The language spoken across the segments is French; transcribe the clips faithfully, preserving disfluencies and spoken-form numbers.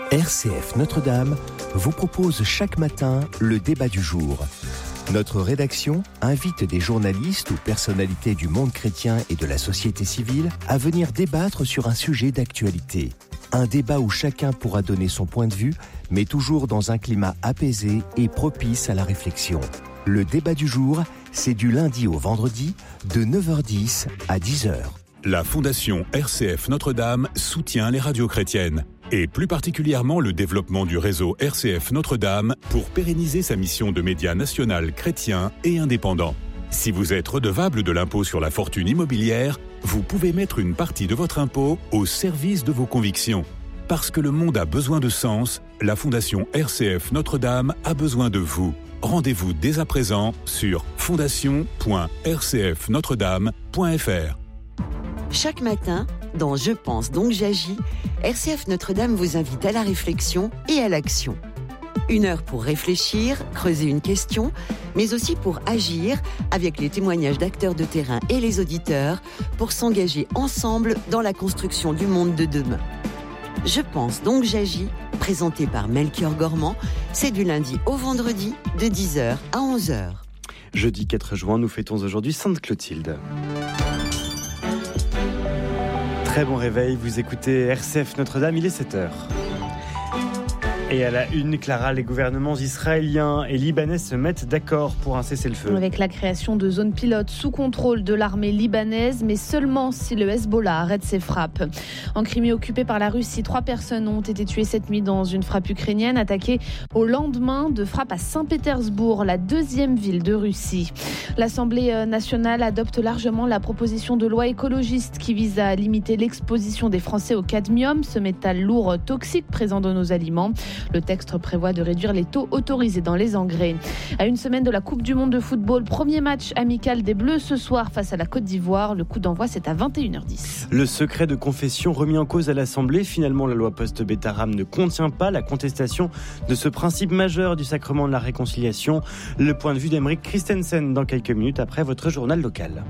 R C F Notre-Dame vous propose chaque matin le débat du jour. Notre rédaction invite des journalistes ou personnalités du monde chrétien et de la société civile à venir débattre sur un sujet d'actualité. Un débat où chacun pourra donner son point de vue, mais toujours dans un climat apaisé et propice à la réflexion. Le débat du jour, c'est du lundi au vendredi, de neuf heures dix à dix heures. La Fondation R C F Notre-Dame soutient les radios chrétiennes, et plus particulièrement le développement du réseau R C F Notre-Dame pour pérenniser sa mission de média national chrétien et indépendant. Si vous êtes redevable de l'impôt sur la fortune immobilière, vous pouvez mettre une partie de votre impôt au service de vos convictions. Parce que le monde a besoin de sens, la Fondation R C F Notre-Dame a besoin de vous. Rendez-vous dès à présent sur fondation point r c f notre dame point f r. Chaque matin, dans Je pense donc j'agis, R C F Notre-Dame vous invite à la réflexion et à l'action. Une heure pour réfléchir, creuser une question, mais aussi pour agir avec les témoignages d'acteurs de terrain et les auditeurs pour s'engager ensemble dans la construction du monde de demain. Je pense donc j'agis, présenté par Melchior Gormand, c'est du lundi au vendredi de dix heures à onze heures. Jeudi quatre juin, nous fêtons aujourd'hui Sainte Clotilde. Très bon réveil, vous écoutez R C F Notre-Dame, il est sept heures. Et à la une, Clara, les gouvernements israéliens et libanais se mettent d'accord pour un cessez-le-feu. Avec la création de zones pilotes sous contrôle de l'armée libanaise, mais seulement si le Hezbollah arrête ses frappes. En Crimée occupée par la Russie, trois personnes ont été tuées cette nuit dans une frappe ukrainienne attaquée au lendemain de frappe à Saint-Pétersbourg, la deuxième ville de Russie. L'Assemblée nationale adopte largement la proposition de loi écologiste qui vise à limiter l'exposition des Français au cadmium, ce métal lourd toxique présent dans nos aliments. Le texte prévoit de réduire les taux autorisés dans les engrais. À une semaine de la Coupe du Monde de football, premier match amical des Bleus ce soir face à la Côte d'Ivoire. Le coup d'envoi, c'est à vingt et une heures dix. Le secret de confession remis en cause à l'Assemblée. Finalement, la loi post-Bétarame ne contient pas la contestation de ce principe majeur du sacrement de la réconciliation. Le point de vue d'Aymeric Christensen dans quelques minutes après votre journal local.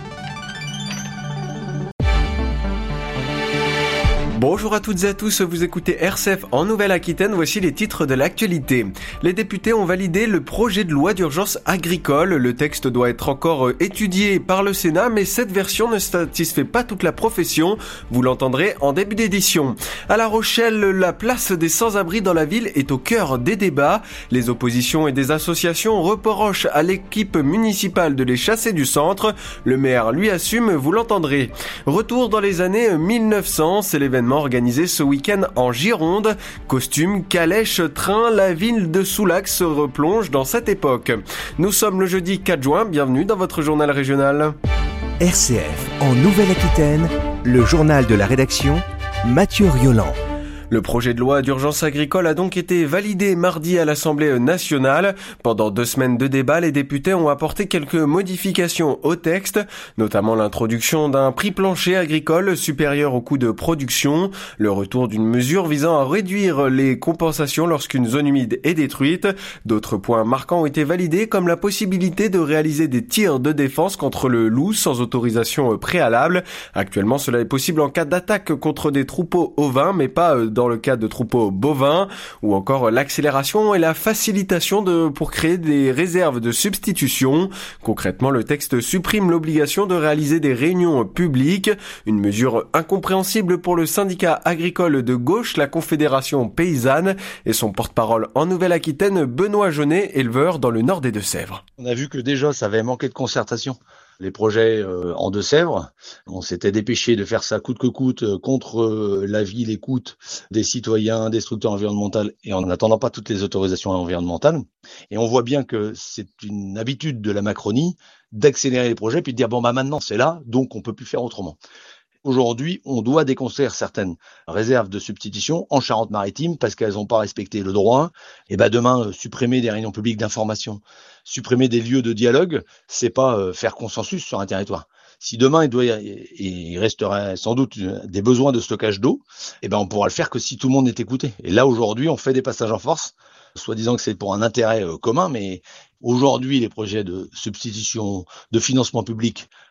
Bonjour à toutes et à tous, vous écoutez R C F en Nouvelle-Aquitaine, voici les titres de l'actualité. Les députés ont validé le projet de loi d'urgence agricole. Le texte doit être encore étudié par le Sénat, mais cette version ne satisfait pas toute la profession. Vous l'entendrez en début d'édition. À La Rochelle, la place des sans-abri dans la ville est au cœur des débats. Les oppositions et des associations reprochent à l'équipe municipale de les chasser du centre. Le maire lui assume, vous l'entendrez. Retour dans les années mille neuf cents, c'est l'événement organisé ce week-end en Gironde. Costumes, calèches, trains, la ville de Soulac se replonge dans cette époque. Nous sommes le jeudi quatre juin, bienvenue dans votre journal régional. R C F en Nouvelle-Aquitaine, le journal de la rédaction, Mathieu Rioland. Le projet de loi d'urgence agricole a donc été validé mardi à l'Assemblée nationale. Pendant deux semaines de débat, les députés ont apporté quelques modifications au texte, notamment l'introduction d'un prix plancher agricole supérieur au coût de production, le retour d'une mesure visant à réduire les compensations lorsqu'une zone humide est détruite. D'autres points marquants ont été validés, comme la possibilité de réaliser des tirs de défense contre le loup sans autorisation préalable. Actuellement, cela est possible en cas d'attaque contre des troupeaux ovins, mais pas dans le cas de troupeaux bovins, ou encore l'accélération et la facilitation de, pour créer des réserves de substitution. Concrètement, le texte supprime l'obligation de réaliser des réunions publiques, une mesure incompréhensible pour le syndicat agricole de gauche, la Confédération paysanne, et son porte-parole en Nouvelle-Aquitaine, Benoît Jaunet, éleveur dans le nord des Deux-Sèvres. On a vu que déjà ça avait manqué de concertation. Les projets euh, en Deux-Sèvres, on s'était dépêché de faire ça coûte que coûte euh, contre euh, l'avis, l'écoute des citoyens, des structures environnementales et en n'attendant pas toutes les autorisations environnementales. Et on voit bien que c'est une habitude de la Macronie d'accélérer les projets puis de dire bon bah maintenant c'est là, donc on peut plus faire autrement. Aujourd'hui, on doit déconstruire certaines réserves de substitution en Charente-Maritime parce qu'elles n'ont pas respecté le droit. Et ben demain, euh, supprimer des réunions publiques d'information, supprimer des lieux de dialogue, c'est pas euh, faire consensus sur un territoire. Si demain il doit, et il resterait sans doute des besoins de stockage d'eau, et ben on pourra le faire que si tout le monde est écouté. Et là aujourd'hui, on fait des passages en force, soi-disant que c'est pour un intérêt euh, commun, mais aujourd'hui les projets de substitution, de financement public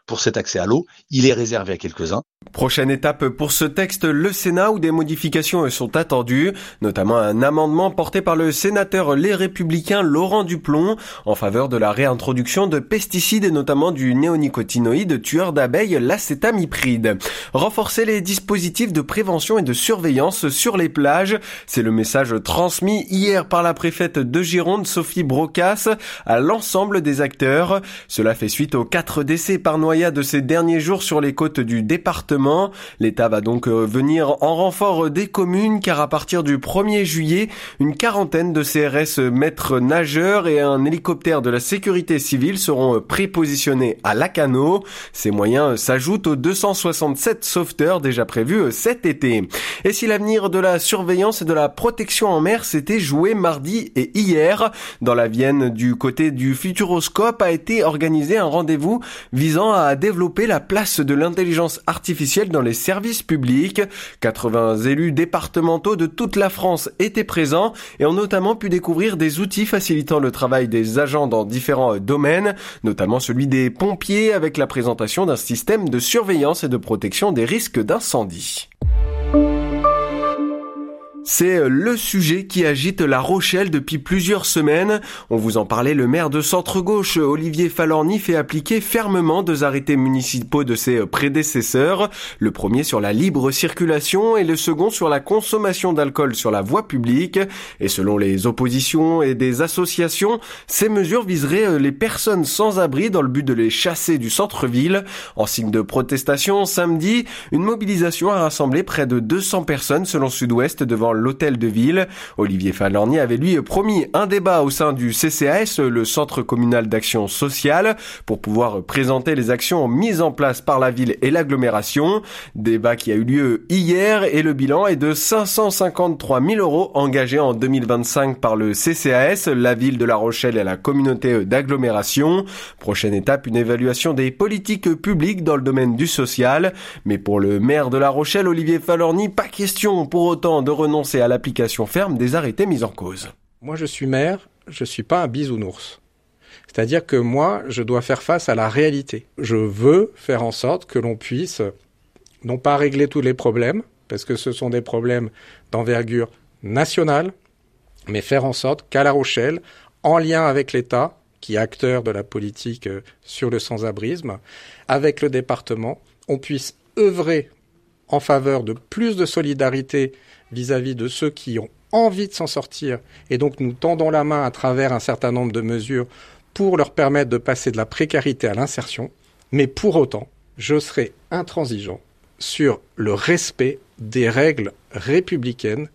pour cet accès à l'eau. Il est réservé à quelques-uns. Prochaine étape pour ce texte, le Sénat, où des modifications sont attendues, notamment un amendement porté par le sénateur Les Républicains Laurent Duplon en faveur de la réintroduction de pesticides et notamment du néonicotinoïde tueur d'abeilles, l'acétamipride. Renforcer les dispositifs de prévention et de surveillance sur les plages, c'est le message transmis hier par la préfète de Gironde, Sophie Brocas, à l'ensemble des acteurs. Cela fait suite aux quatre décès par noyade de ces derniers jours sur les côtes du département. L'État va donc venir en renfort des communes car à partir du premier juillet, une quarantaine de C R S maîtres nageurs et un hélicoptère de la sécurité civile seront prépositionnés à Lacanau. Ces moyens s'ajoutent aux deux cent soixante-sept sauveteurs déjà prévus cet été. Et si l'avenir de la surveillance et de la protection en mer s'était joué mardi et hier, dans la Vienne, du côté du Futuroscope, a été organisé un rendez-vous visant à développer la place de l'intelligence artificielle dans les services publics. quatre-vingts élus départementaux de toute la France étaient présents et ont notamment pu découvrir des outils facilitant le travail des agents dans différents domaines, notamment celui des pompiers avec la présentation d'un système de surveillance et de protection des risques d'incendie. C'est le sujet qui agite La Rochelle depuis plusieurs semaines. On vous en parlait, le maire de centre-gauche, Olivier Falorni, fait appliquer fermement deux arrêtés municipaux de ses prédécesseurs. Le premier sur la libre circulation et le second sur la consommation d'alcool sur la voie publique. Et selon les oppositions et des associations, ces mesures viseraient les personnes sans abri dans le but de les chasser du centre-ville. En signe de protestation, samedi, une mobilisation a rassemblé près de deux cents personnes selon Sud-Ouest devant l'hôtel de ville. Olivier Falorni avait lui promis un débat au sein du C C A S, le Centre communal d'action sociale, pour pouvoir présenter les actions mises en place par la ville et l'agglomération. Débat qui a eu lieu hier et le bilan est de cinq cent cinquante-trois mille euros engagés en deux mille vingt-cinq par le C C A S, la ville de La Rochelle et la communauté d'agglomération. Prochaine étape, une évaluation des politiques publiques dans le domaine du social. Mais pour le maire de La Rochelle, Olivier Falorni, pas question pour autant de renoncer à l'application ferme des arrêtés mis en cause. Moi, je suis maire, je suis pas un bisounours. C'est-à-dire que moi, je dois faire face à la réalité. Je veux faire en sorte que l'on puisse, non pas régler tous les problèmes, parce que ce sont des problèmes d'envergure nationale, mais faire en sorte qu'à La Rochelle, en lien avec l'État, qui est acteur de la politique sur le sans-abrisme, avec le département, on puisse œuvrer en faveur de plus de solidarité vis-à-vis de ceux qui ont envie de s'en sortir. Et donc nous tendons la main à travers un certain nombre de mesures pour leur permettre de passer de la précarité à l'insertion. Mais pour autant, je serai intransigeant sur le respect des règles républicaines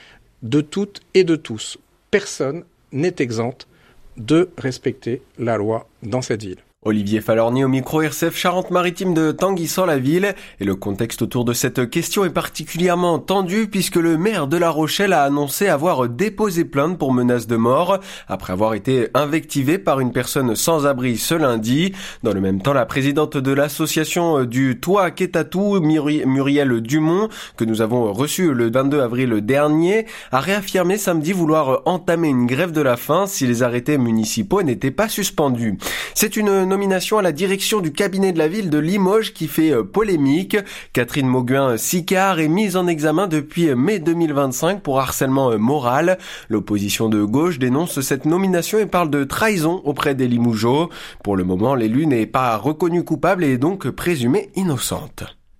de toutes et de tous. Personne n'est exempt de respecter la loi dans cette ville. Olivier Falorni au micro R C F Charente-Maritime de Tanguy-sur-la-Ville. Et le contexte autour de cette question est particulièrement tendu puisque le maire de La Rochelle a annoncé avoir déposé plainte pour menace de mort après avoir été invectivé par une personne sans abri ce lundi. Dans le même temps, la présidente de l'association du Toit Quétatou, Muriel Dumont, que nous avons reçue le vingt-deux avril dernier, a réaffirmé samedi vouloir entamer une grève de la faim si les arrêtés municipaux n'étaient pas suspendus. C'est une nomination à la direction du cabinet de la ville de Limoges qui fait polémique. Catherine Mauguin-Sicard est mise en examen depuis mai deux mille vingt-cinq pour harcèlement moral. L'opposition de gauche dénonce cette nomination et parle de trahison auprès des Limougeaux. Pour le moment, l'élu n'est pas reconnue coupable et est donc présumée innocente.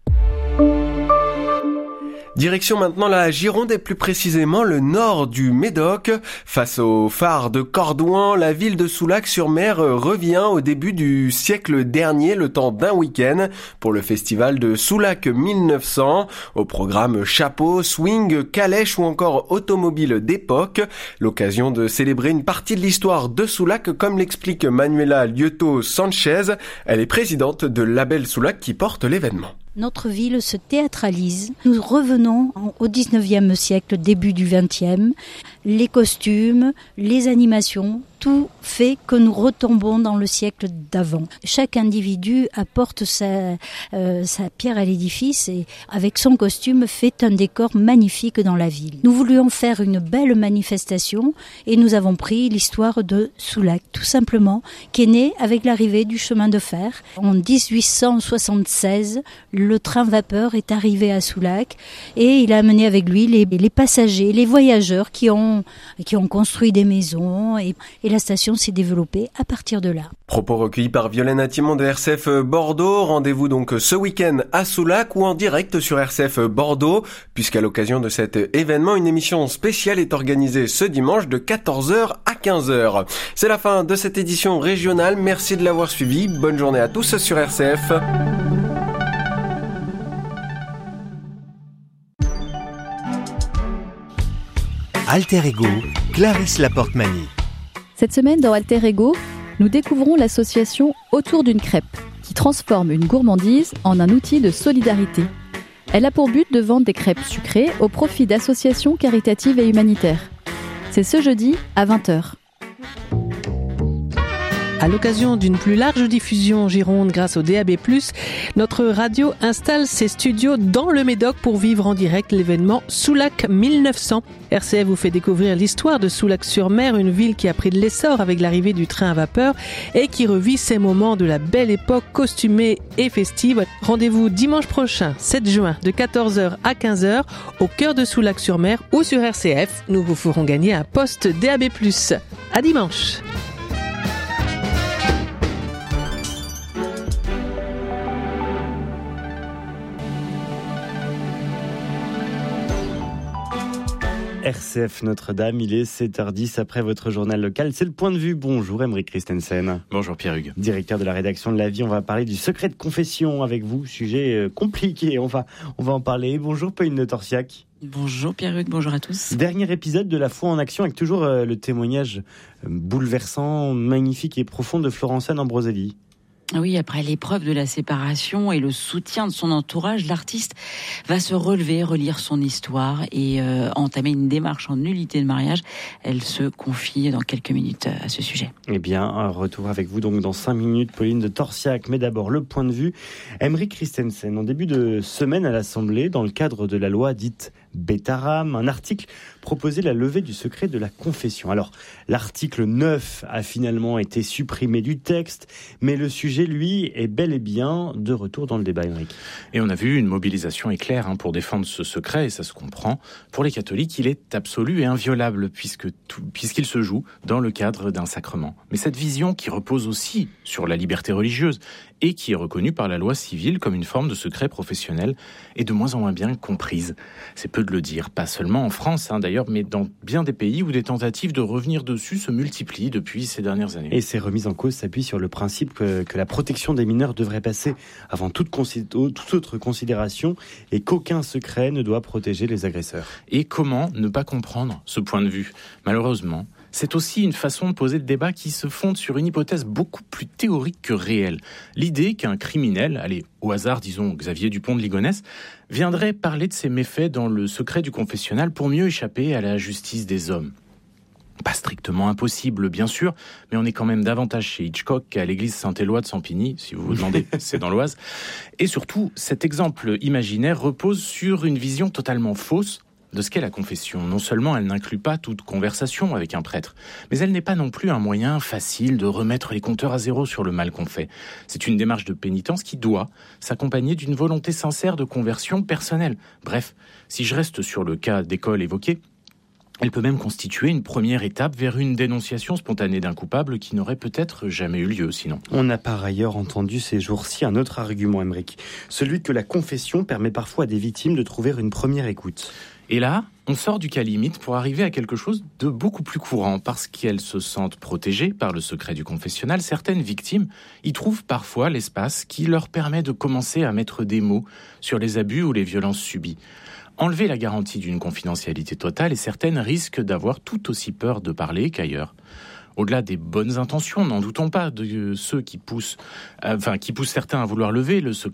Direction maintenant la Gironde et plus précisément le nord du Médoc. Face au phare de Cordouan, la ville de Soulac-sur-Mer revient au début du siècle dernier, le temps d'un week-end, pour le festival de Soulac mille neuf cents. Au programme chapeau, swing, calèche ou encore automobile d'époque. L'occasion de célébrer une partie de l'histoire de Soulac, comme l'explique Manuela Lieuto-Sanchez. Elle est présidente de Label Soulac qui porte l'événement. Notre ville se théâtralise. Nous revenons au dix-neuvième siècle, début du vingtième. les costumes, les animations, tout fait que nous retombons dans le siècle d'avant. Chaque individu apporte sa, euh, sa pierre à l'édifice et avec son costume fait un décor magnifique dans la ville. Nous voulions faire une belle manifestation et nous avons pris l'histoire de Soulac, tout simplement, qui est née avec l'arrivée du chemin de fer. En dix-huit cent soixante-seize, le train vapeur est arrivé à Soulac et il a amené avec lui les, les passagers, les voyageurs qui ont, qui ont construit des maisons et, et la station s'est développée à partir de là. Propos recueillis par Violaine Atimon de R C F Bordeaux. Rendez-vous donc ce week-end à Soulac ou en direct sur R C F Bordeaux, puisqu'à l'occasion de cet événement, une émission spéciale est organisée ce dimanche de quatorze heures à quinze heures. C'est la fin de cette édition régionale. Merci de l'avoir suivi. Bonne journée à tous sur R C F. Alter Ego, Clarisse Laporte-Mani. Cette semaine dans Alter Ego, nous découvrons l'association Autour d'une crêpe, qui transforme une gourmandise en un outil de solidarité. Elle a pour but de vendre des crêpes sucrées au profit d'associations caritatives et humanitaires. C'est ce jeudi à vingt heures. À l'occasion d'une plus large diffusion en Gironde grâce au D A B plus, notre radio installe ses studios dans le Médoc pour vivre en direct l'événement Soulac mille neuf cents. R C F vous fait découvrir l'histoire de Soulac-sur-Mer, une ville qui a pris de l'essor avec l'arrivée du train à vapeur et qui revit ses moments de la belle époque costumée et festive. Rendez-vous dimanche prochain, sept juin, de quatorze heures à quinze heures, au cœur de Soulac-sur-Mer ou sur R C F. Nous vous ferons gagner un poste D A B plus. À dimanche. R C F Notre-Dame, il est sept heures dix après votre journal local. C'est le point de vue. Bonjour Aymeric Christensen. Bonjour Pierre-Hugues. Directeur de la rédaction de La Vie, on va parler du secret de confession avec vous. Sujet compliqué, on va, on va en parler. Bonjour Pauline Le Torsiac. Bonjour Pierre-Hugues, bonjour à tous. Dernier épisode de La foi en action avec toujours le témoignage bouleversant, magnifique et profond de Florence-Anne Ambroselli. Oui, après l'épreuve de la séparation et le soutien de son entourage, l'artiste va se relever, relire son histoire et euh, entamer une démarche en nullité de mariage. Elle se confie dans quelques minutes à ce sujet. Eh bien, un retour avec vous donc dans cinq minutes, Pauline de Torsiac. Mais d'abord, le point de vue. Aymeric Christensen, en début de semaine à l'Assemblée, dans le cadre de la loi dite Bétharame, un article proposait la levée du secret de la confession. Alors, l'article neuf a finalement été supprimé du texte, mais le sujet, lui, est bel et bien de retour dans le débat, Aymeric. Et on a vu une mobilisation éclair hein, pour défendre ce secret, et ça se comprend. Pour les catholiques, il est absolu et inviolable, puisque tout, puisqu'il se joue dans le cadre d'un sacrement. Mais cette vision qui repose aussi sur la liberté religieuse, et qui est reconnue par la loi civile comme une forme de secret professionnel, est de moins en moins bien comprise. C'est peu de le dire, pas seulement en France hein, d'ailleurs, mais dans bien des pays où des tentatives de revenir dessus se multiplient depuis ces dernières années. Et ces remises en cause s'appuient sur le principe que, que la protection des mineurs devrait passer avant toute, consi- toute autre considération et qu'aucun secret ne doit protéger les agresseurs. Et comment ne pas comprendre ce point de vue ? Malheureusement, c'est aussi une façon de poser le débat qui se fonde sur une hypothèse beaucoup plus théorique que réelle. L'idée qu'un criminel, allez, au hasard, disons Xavier Dupont de Ligonnès, viendrait parler de ses méfaits dans le secret du confessionnal pour mieux échapper à la justice des hommes. Pas strictement impossible, bien sûr, mais on est quand même davantage chez Hitchcock qu'à l'église Saint-Éloi de Sampigny, si vous vous demandez, c'est dans l'Oise. Et surtout, cet exemple imaginaire repose sur une vision totalement fausse de ce qu'est la confession. Non seulement elle n'inclut pas toute conversation avec un prêtre, mais elle n'est pas non plus un moyen facile de remettre les compteurs à zéro sur le mal qu'on fait. C'est une démarche de pénitence qui doit s'accompagner d'une volonté sincère de conversion personnelle. Bref, si je reste sur le cas d'école évoqué, elle peut même constituer une première étape vers une dénonciation spontanée d'un coupable qui n'aurait peut-être jamais eu lieu sinon. On a par ailleurs entendu ces jours-ci un autre argument, Aymeric, celui que la confession permet parfois à des victimes de trouver une première écoute. Et là, on sort du cas limite pour arriver à quelque chose de beaucoup plus courant. Parce qu'elles se sentent protégées par le secret du confessionnal, certaines victimes y trouvent parfois l'espace qui leur permet de commencer à mettre des mots sur les abus ou les violences subies. Enlever la garantie d'une confidentialité totale et certaines risquent d'avoir tout aussi peur de parler qu'ailleurs. Au-delà des bonnes intentions, n'en doutons pas, de ceux qui poussent, euh, enfin, qui poussent certains à vouloir lever le secret